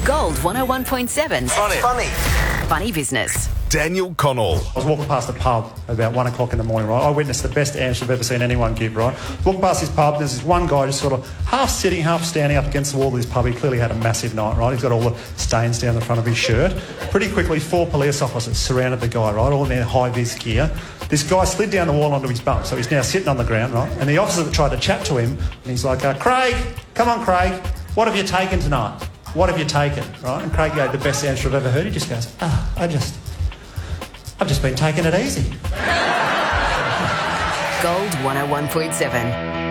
Gold 101.7. Funny. Funny business. Daniel Connell. I was walking past the pub about 1 o'clock in the morning, right? I witnessed the best answer I've ever seen anyone give, right? Walking past this pub, there's this one guy just sort of half sitting, half standing up against the wall of this pub. He clearly had a massive night, right? He's got all the stains down the front of his shirt. Pretty quickly, 4 police officers surrounded the guy, right? All in their high-vis gear. This guy slid down the wall onto his bunk, so he's now sitting on the ground, right? And the officer tried to chat to him, and he's like, Craig, come on, Craig, what have you taken tonight? What have you taken, right? And Craig gave the best answer I've ever heard. He just goes, I've just been taking it easy. Gold 101.7.